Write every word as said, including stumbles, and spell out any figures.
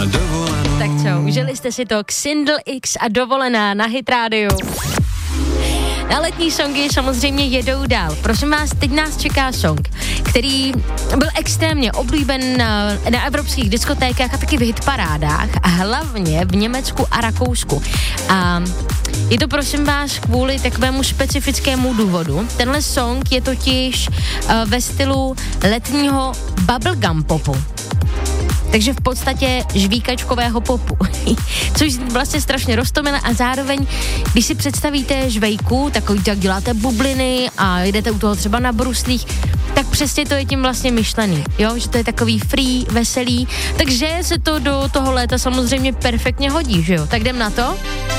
na dovolenou. Tak co, užili jste si to Xindl X a Dovolená na Hit Radio. A letní songy samozřejmě jedou dál. Prosím vás, teď nás čeká song, který byl extrémně oblíben na, na evropských diskotékách a taky v hitparádách, a hlavně v Německu a Rakousku. A je to, prosím vás, kvůli takovému specifickému důvodu. Tenhle song je totiž uh, ve stylu letního bubblegum popu. Takže v podstatě žvíkačkového popu, což vlastně strašně roztomilé, a zároveň, když si představíte žvejku, takový, jak děláte bubliny a jdete u toho třeba na bruslích, tak přesně to je tím vlastně myšlený, jo, že to je takový free, veselý, takže se to do toho léta samozřejmě perfektně hodí, že jo, tak jdem na to.